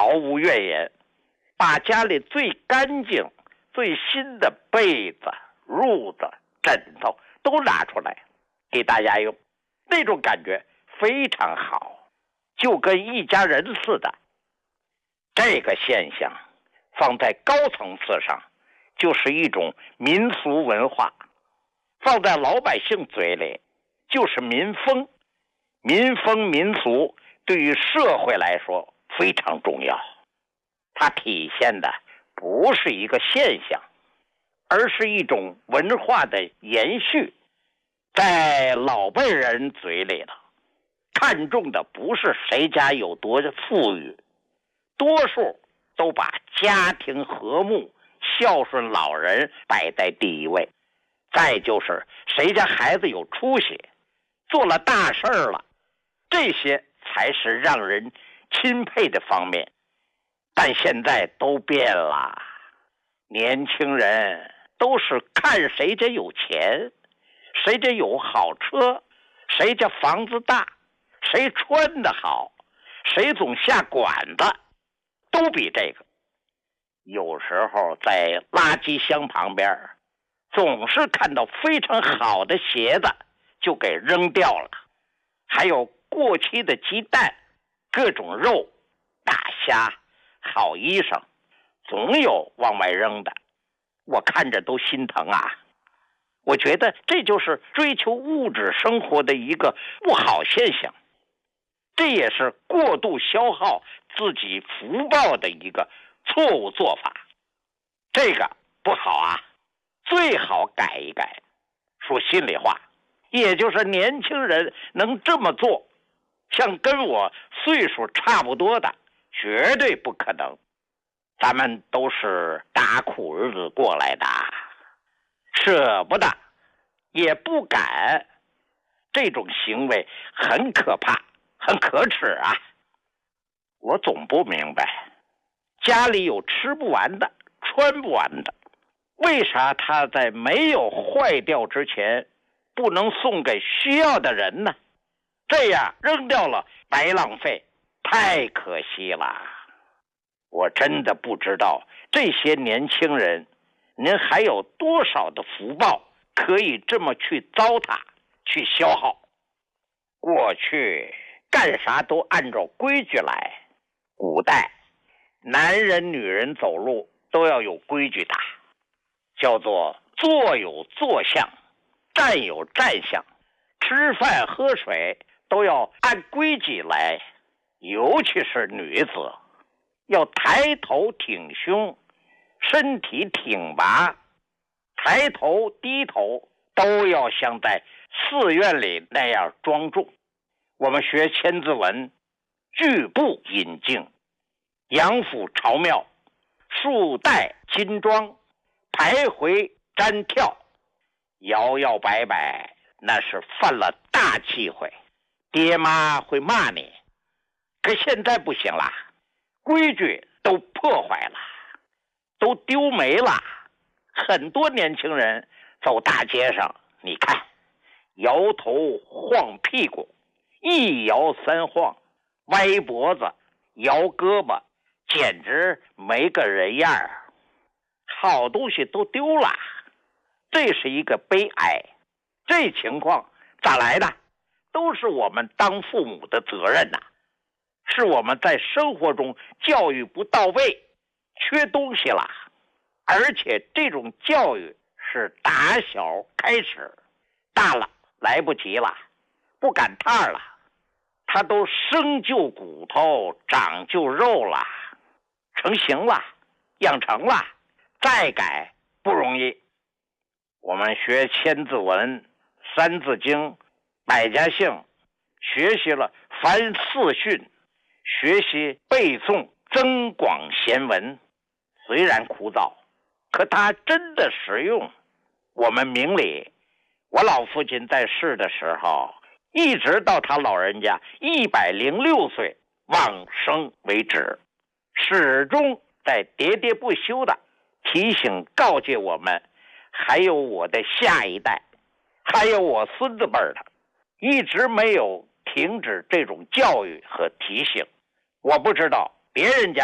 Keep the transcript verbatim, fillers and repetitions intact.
毫无怨言，把家里最干净最新的被子褥子枕头都拿出来给大家用，那种感觉非常好，就跟一家人似的。这个现象放在高层次上就是一种民俗文化，放在老百姓嘴里就是民风。民风民俗对于社会来说非常重要，它体现的不是一个现象，而是一种文化的延续。在老辈人嘴里了，看重的不是谁家有多富裕，多数都把家庭和睦孝顺老人摆在第一位，再就是谁家孩子有出息做了大事了，这些才是让人钦佩的方面。但现在都变了，年轻人都是看谁家有钱，谁家有好车，谁家房子大，谁穿得好，谁总下馆子，都比这个。有时候在垃圾箱旁边总是看到非常好的鞋子就给扔掉了，还有过期的鸡蛋，各种肉，大虾，好衣裳，总有往外扔的，我看着都心疼啊。我觉得这就是追求物质生活的一个不好现象，这也是过度消耗自己福报的一个错误做法，这个不好啊，最好改一改。说心里话，也就是年轻人能这么做，像跟我岁数差不多的绝对不可能。咱们都是打苦日子过来的，舍不得也不敢，这种行为很可怕，很可耻啊。我总不明白，家里有吃不完的穿不完的，为啥他在没有坏掉之前不能送给需要的人呢？这样扔掉了白浪费，太可惜了。我真的不知道这些年轻人您还有多少的福报可以这么去糟蹋去消耗。过去干啥都按照规矩来，古代男人女人走路都要有规矩的，叫做坐有坐相，站有站相，吃饭喝水都要按规矩来，尤其是女子要抬头挺胸，身体挺拔，抬头低头都要像在寺院里那样庄重。我们学千字文，举步引颈，扬腹朝庙，束带金装，徘徊瞻跳，摇摇摆摆，那是犯了大忌讳，爹妈会骂你。可现在不行了，规矩都破坏了，都丢没了。很多年轻人走大街上，你看，摇头晃屁股，一摇三晃，歪脖子，摇胳膊，简直没个人样儿。好东西都丢了，这是一个悲哀。这情况咋来的？都是我们当父母的责任呐、啊，是我们在生活中教育不到位，缺东西了。而且这种教育是打小开始，大了来不及了，不赶趟了，他都生就骨头长就肉了，成型了，养成了，再改不容易。我们学千字文、三字经、百家姓，学习了凡四训，学习背诵增广贤文，虽然枯燥，可它真的实用。我们明理，我老父亲在世的时候，一直到他老人家一百零六岁往生为止，始终在喋喋不休的提醒告诫我们，还有我的下一代，还有我孙子辈的，一直没有停止这种教育和提醒。我不知道别人家